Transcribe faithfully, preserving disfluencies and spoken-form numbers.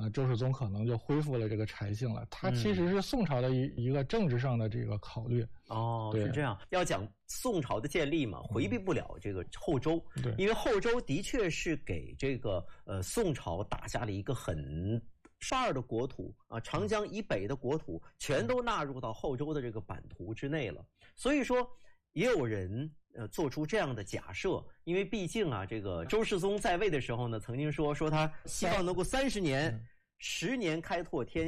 周世宗可能就恢复了这个柴姓了。他其实是宋朝的一一个政治上的这个考虑。 哦，是这样。要讲宋朝的建立嘛，回避不了这个后周， 对， 因为后周的确是给这个呃宋朝打下了一个很沙尔的国土啊，长江以北的国土全都纳入到后周的这个版图之内了。所以说，也有人呃做出这样的假设，因为毕竟啊，这个周世宗在位的时候呢，曾经说说他希望能够三十年、十年开拓天